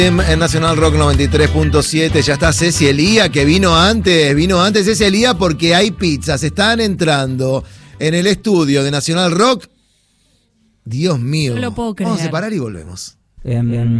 En Nacional Rock 93.7 ya está Ceci Elía, que vino antes Ceci Elía porque hay pizzas, están entrando en el estudio de Nacional Rock. Dios mío. No lo puedo creer. Vamos a separar y volvemos.